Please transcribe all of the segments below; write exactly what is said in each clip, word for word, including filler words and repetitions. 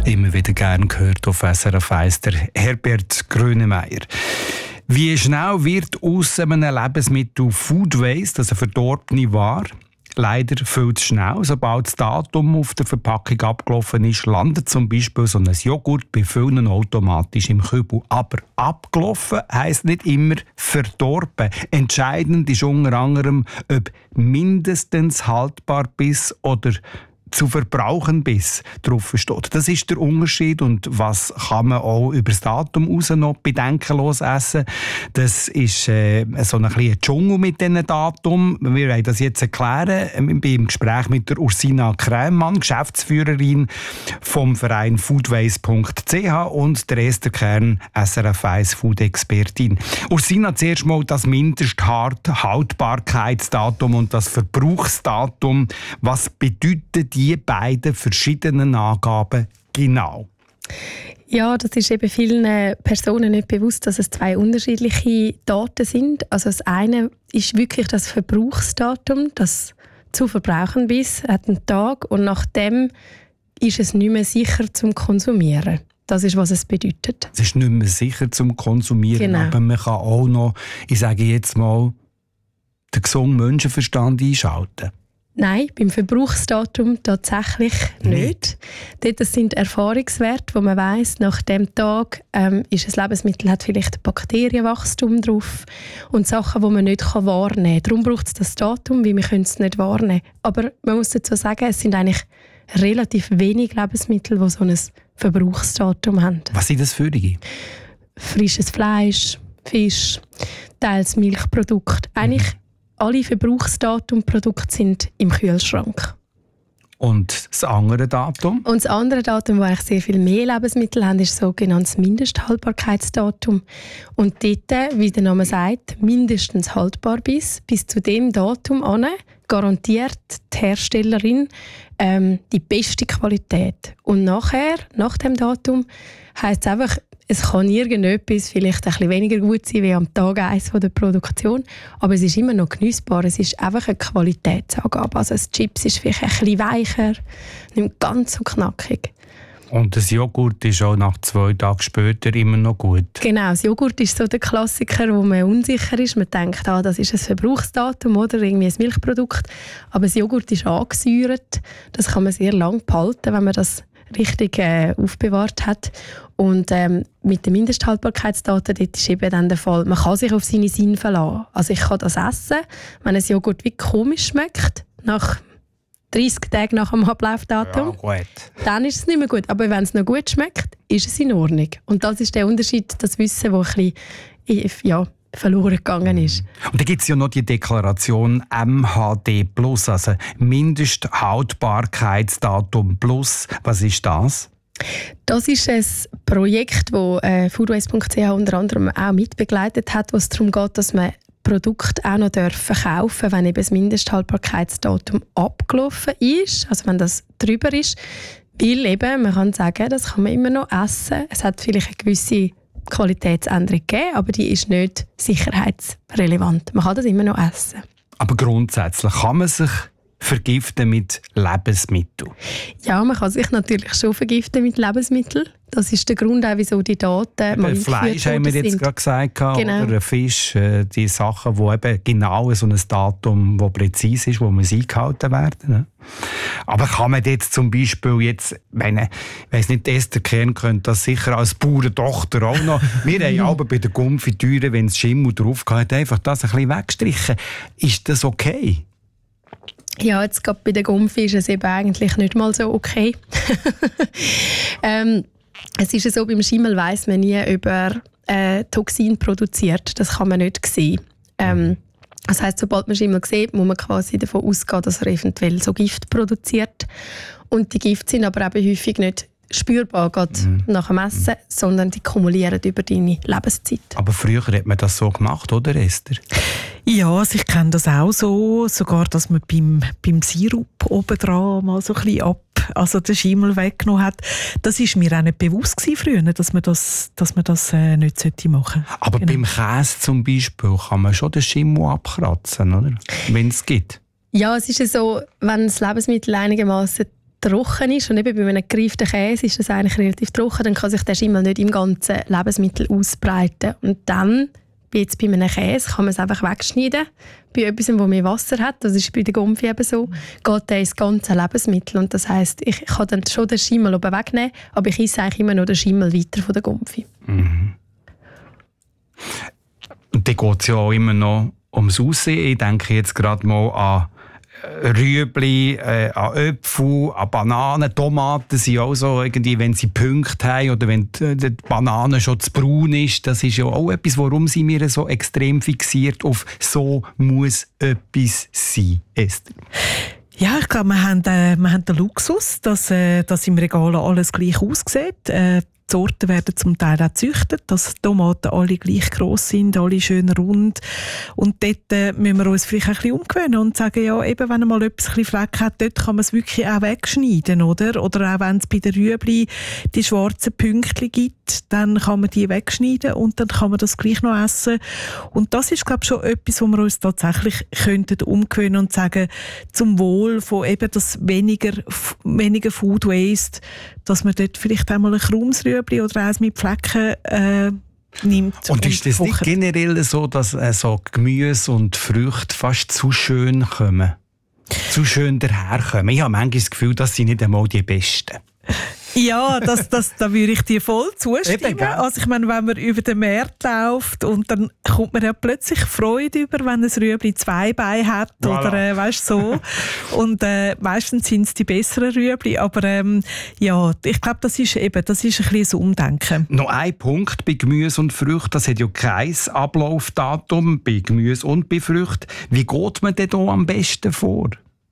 Immer wieder gern gehört auf S R F eins, der Herbert Grönemeyer. Wie schnell wird aus einem Lebensmittel Food Waste, also verdorbene Ware? Leider viel zu schnell. Sobald das Datum auf der Verpackung abgelaufen ist, landet zum Beispiel so ein Joghurt bei vielen automatisch im Kübel. Aber abgelaufen heisst nicht immer verdorben. Entscheidend ist unter anderem, ob mindestens haltbar bis oder zu verbrauchen bis drauf steht. Das ist der Unterschied. Und was kann man auch über das Datum raus noch bedenkenlos essen? Das ist äh, so ein bisschen Dschungel mit diesen Datum. Wir wollen das jetzt erklären. Ich bin im Gespräch mit der Ursina Krämann, Geschäftsführerin vom Verein foodwaste punkt c h und der Esther Kern, S R F eins Food-Expertin. Ursina, zuerst mal das Mindesthaltbarkeitsdatum und das Verbrauchsdatum. Was bedeutet die beiden verschiedenen Angaben genau? Ja, das ist eben vielen Personen nicht bewusst, dass es zwei unterschiedliche Daten sind. Also das eine ist wirklich das Verbrauchsdatum, das zu verbrauchen bis, hat einen Tag und nach dem ist es nicht mehr sicher zum Konsumieren. Das ist, was es bedeutet. Es ist nicht mehr sicher zum Konsumieren, genau. Aber man kann auch noch, ich sage jetzt mal, den gesunden Menschenverstand einschalten. Nein, beim Verbrauchsdatum tatsächlich nicht. Dort sind Erfahrungswerte, wo man weiss, nach dem Tag ähm, ist ein Lebensmittel, hat vielleicht ein Bakterienwachstum drauf und Sachen, die man nicht wahrnehmen kann. Darum braucht es das Datum, weil wir können es nicht wahrnehmen. Aber man muss dazu sagen, es sind eigentlich relativ wenig Lebensmittel, die so ein Verbrauchsdatum haben. Was sind das für die? Frisches Fleisch, Fisch, teils Milchprodukte. Eigentlich mhm. alle Verbrauchsdatumprodukte sind im Kühlschrank. Und das andere Datum? Und das andere Datum, wo eigentlich sehr viel mehr Lebensmittel haben, ist das sogenannte Mindesthaltbarkeitsdatum. Und dort, wie der Name sagt, mindestens haltbar bis, bis zu dem Datum an, garantiert die Herstellerin ähm, die beste Qualität. Und nachher, nach dem Datum, heisst es einfach, es kann irgendetwas vielleicht ein bisschen weniger gut sein wie am Tag eins der Produktion, aber es ist immer noch genießbar. Es ist einfach eine Qualitätsangabe. Also das Chips ist vielleicht ein bisschen weicher, nicht ganz so knackig. Und das Joghurt ist auch nach zwei Tagen später immer noch gut? Genau, das Joghurt ist so der Klassiker, wo man unsicher ist. Man denkt, ah, das ist ein Verbrauchsdatum oder irgendwie ein Milchprodukt. Aber das Joghurt ist angesäuert. Das kann man sehr lange behalten, wenn man das richtig äh, aufbewahrt hat. Und ähm, mit den Mindesthaltbarkeitsdaten dort ist eben dann der Fall, man kann sich auf seine Sinne verlassen. Also ich kann das essen, wenn ein Joghurt wie komisch schmeckt, nach dreissig Tagen nach dem Ablaufdatum, ja, gut. Dann ist es nicht mehr gut. Aber wenn es noch gut schmeckt, ist es in Ordnung. Und das ist der Unterschied, das Wissen, das ein bisschen, ja, verloren gegangen ist. Und dann gibt es ja noch die Deklaration M H D plus, also Mindesthaltbarkeitsdatum plus. Was ist das? Das ist ein Projekt, das äh, foodwaste punkt c h unter anderem auch mitbegleitet hat, wo es darum geht, dass man Produkte auch noch verkaufen darf, wenn eben das Mindesthaltbarkeitsdatum abgelaufen ist, also wenn das drüber ist. Weil eben, man kann sagen, das kann man immer noch essen. Es hat vielleicht eine gewisse Qualitätsänderung gegeben, aber die ist nicht sicherheitsrelevant. Man kann das immer noch essen. Aber grundsätzlich kann man sich vergiften mit Lebensmitteln? Ja, man kann sich natürlich schon vergiften mit Lebensmitteln. Das ist der Grund, auch, wieso die Daten mal Fleisch haben wir jetzt sind. gerade gesagt, genau. Oder Fisch, die Sachen, die eben genau so ein Datum, das präzise ist, wo man sie eingehalten werden. Aber kann man jetzt zum Beispiel jetzt, meine, ich weiss nicht, Esther Kern könnte das sicher als Bauerntochter auch noch. Wir haben aber bei der Konfitüre, wenn es Schimmel drauf hat, einfach das ein bisschen weggestrichen. Ist das okay? Ja, jetzt gerade bei der Gumpfi ist es eben eigentlich nicht mal so okay. ähm, es ist ja so, beim Schimmel weiss man nie, ob er äh, Toxin produziert. Das kann man nicht sehen. Ähm, das heisst, sobald man Schimmel sieht, muss man quasi davon ausgehen, dass er eventuell so Gift produziert. Und die Gifte sind aber eben häufig nicht spürbar gerade mm. nach dem Essen, sondern die kumulieren über deine Lebenszeit. Aber früher hat man das so gemacht, oder Esther? Ja, also ich kenne das auch so, sogar, dass man beim, beim Sirup obendran mal so ein bisschen ab, also den Schimmel weggenommen hat. Das war mir auch nicht bewusst gewesen früher, dass man das, dass man das äh, nicht machen sollte. Aber genau. Beim Käse zum Beispiel kann man schon den Schimmel abkratzen, oder? Wenn es geht. Ja, es ist ja so, wenn das Lebensmittel einigermaßen trocken ist, und eben bei einem gereiften Käse ist das eigentlich relativ trocken, dann kann sich der Schimmel nicht im ganzen Lebensmittel ausbreiten. Und dann, jetzt bei einem Käse, kann man es einfach wegschneiden. Bei etwas, das mehr Wasser hat, das ist bei der Gumpfi eben so, geht der ins ganze Lebensmittel. Und das heisst, ich kann dann schon den Schimmel oben wegnehmen, aber ich esse eigentlich immer noch den Schimmel weiter von der Gumpfi. Mhm. Und dann geht es ja auch immer noch ums Aussehen. Ich denke jetzt gerade mal an Rüebli, äh, an Äpfel, an Bananen, Tomaten sind auch so, irgendwie, wenn sie Punkte haben oder wenn die, die Banane schon zu braun ist, das ist ja auch etwas, warum sind wir so extrem fixiert auf «so muss etwas sein», Esther? Ja, ich glaube, wir haben, äh, wir haben den Luxus, dass, äh, dass im Regal alles gleich aussieht. Äh, Die Sorten werden zum Teil auch gezüchtet, dass die Tomaten alle gleich gross sind, alle schön rund. Und dort äh, müssen wir uns vielleicht ein bisschen umgewöhnen und sagen, ja, eben, wenn mal etwas ein bisschen Fleck hat, dort kann man es wirklich auch wegschneiden, oder? Oder auch wenn es bei den Rüebli die schwarzen Pünktchen gibt, dann kann man die wegschneiden und dann kann man das gleich noch essen. Und das ist, glaube ich, schon etwas, wo wir uns tatsächlich könnten umgewöhnen und sagen, zum Wohl von eben das weniger, weniger Food Waste, dass man dort vielleicht einmal ein krummes Rüebli oder eins mit Flecken äh, nimmt. Und ist das nicht kocht. generell so, dass äh, so Gemüse und Früchte fast zu schön kommen? Zu schön daherkommen? Ich habe manchmal das Gefühl, das sind nicht einmal die Besten. Ja, das, das, da würde ich dir voll zustimmen. Eben, also ich meine, wenn man über den Markt läuft und dann kommt man ja plötzlich Freude über, wenn ein Rüebli zwei Beine hat, voilà. oder äh, weißt so. Und äh, meistens sind es die besseren Rüebli, aber ähm, ja, ich glaube, das ist eben, das ist ein bisschen ein Umdenken. Noch ein Punkt bei Gemüse und Früchten, das hat ja kein Ablaufdatum bei Gemüse und bei Früchten. Wie geht man denn da am besten vor?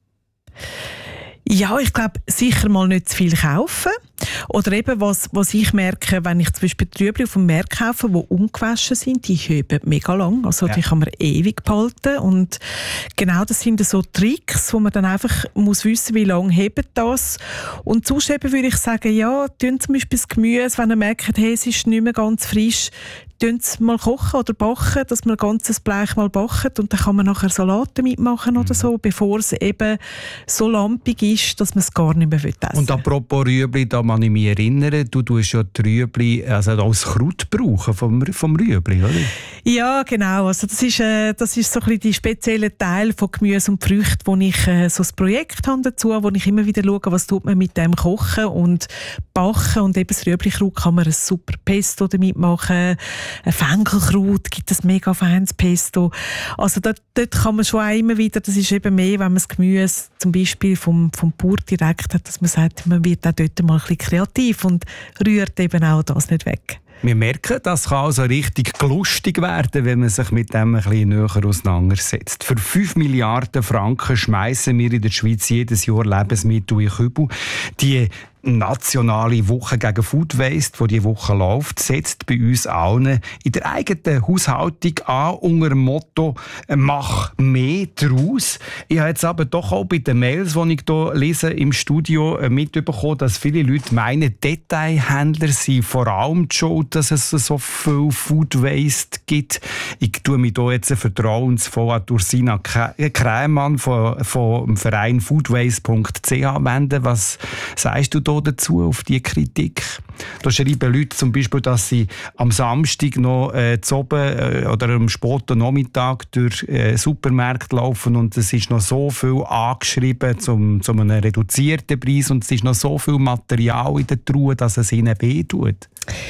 Ja, ich glaube, sicher mal nicht zu viel kaufen. Oder eben, was, was ich merke, wenn ich zum Beispiel die Rüebli auf dem Markt kaufe, die ungewaschen sind, die heben mega lang. Also ja. Die kann man ewig behalten. Und genau das sind so Tricks, wo man dann einfach muss wissen, wie lange hebt das. Und sonst eben würde ich sagen, ja, tun zum Beispiel das Gemüse, wenn ihr merkt, hey, es ist nicht mehr ganz frisch, tun es mal kochen oder backen, dass man ein ganzes Blech mal backt und dann kann man nachher Salate mitmachen oder so, bevor es eben so lampig ist, dass man es gar nicht mehr essen will. Und apropos Rüebli, da kann ich mich erinnern, du tust ja die Rüebli also als Kraut brauchen vom, vom Rüebli, oder? Ja, genau. Also das ist, äh, das ist so ein bisschen die spezielle Teil von Gemüse und Früchten, wo ich äh, so ein Projekt habe dazu, wo ich immer wieder schaue, was tut man mit dem kochen und backen. Und eben das Rüebli-Kraut kann man ein super Pesto damit machen. Ein Fenkelkraut gibt es mega feines Pesto. Also dort, dort kann man schon auch immer wieder, das ist eben mehr, wenn man das Gemüse zum Beispiel vom, vom Bauer direkt hat, dass man sagt, man wird auch dort mal ein bisschen kreativ und rührt eben auch das nicht weg. Wir merken, das kann also richtig lustig werden, wenn man sich mit dem ein bisschen näher auseinandersetzt. Für fünf Milliarden Franken schmeißen wir in der Schweiz jedes Jahr Lebensmittel in Kübel. Die nationale Woche gegen Food Waste, die diese Woche läuft, setzt bei uns allen in der eigenen Haushaltung an unter dem Motto «Mach mehr daraus». Ich habe jetzt aber doch auch bei den Mails, die ich hier lese, im Studio mitbekommen, dass viele Leute meinen, Detailhändler sind vor allem die Schuld, dass es so viel Food Waste gibt. Ich tue mich hier jetzt vertrauensvoll an Ursina Krämann vom, vom Verein foodwaste punkt c h wenden. Was sagst du da dazu, auf diese Kritik? Da schreiben Leute zum Beispiel, dass sie am Samstag noch äh, zu oben äh, oder am späten Nachmittag durch äh, Supermärkte laufen und es ist noch so viel angeschrieben zum, zum einem reduzierten Preis und es ist noch so viel Material in der Truhe, dass es ihnen wehtut.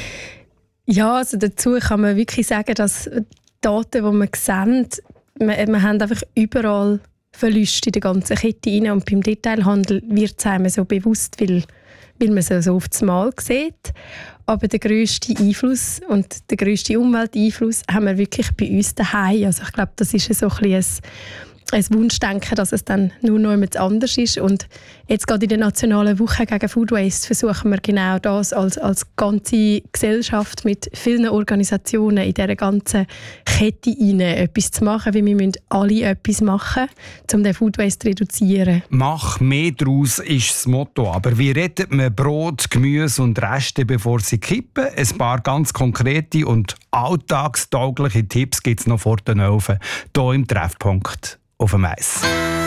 Ja, also dazu kann man wirklich sagen, dass die Daten, die man sieht, wir, wir haben einfach überall Verluste in der ganzen Kette rein. Und beim Detailhandel wird es einem so bewusst, weil, weil man es so oft Mal sieht. Aber der grösste Einfluss und der grösste Umwelteinfluss haben wir wirklich bei uns daheim. Also ich glaube, das ist so ein bisschen ein, ein Wunschdenken, dass es dann nur noch jemand anders ist. Und jetzt gerade in der nationalen Woche gegen Food Waste versuchen wir genau das als, als ganze Gesellschaft mit vielen Organisationen in dieser ganzen Kette rein etwas zu machen, weil wir müssen alle etwas machen, um den Food Waste zu reduzieren. «Mach mehr daraus» ist das Motto. Aber wie rettet man Brot, Gemüse und Reste, bevor sie kippen? Ein paar ganz konkrete und alltagstaugliche Tipps gibt es noch vor den Ofen, hier im Treffpunkt auf dem Eis.